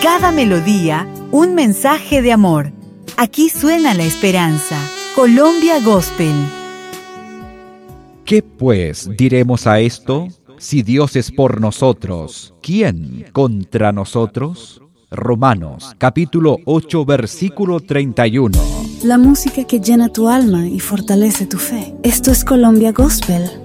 cada melodía, un mensaje de amor. Aquí suena la esperanza. Colombia Gospel. ¿Qué pues diremos a esto? Si Dios es por nosotros, ¿quién contra nosotros? Romanos, capítulo 8, versículo 31. La música que llena tu alma y fortalece tu fe. Esto es Colombia Gospel